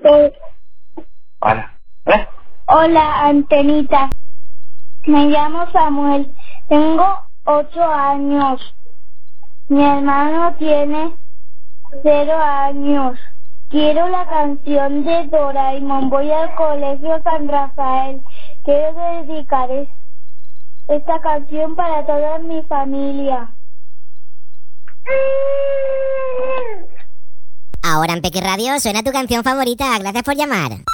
Hola. ¿Eh? Hola, Antenita. Me llamo Samuel. Tengo 8 años. Mi hermano tiene 0 años. Quiero la canción de Doraemon. Voy al colegio San Rafael. Quiero dedicar esta canción para toda mi familia. Ahora en Peque Radio suena tu canción favorita. Gracias por llamar.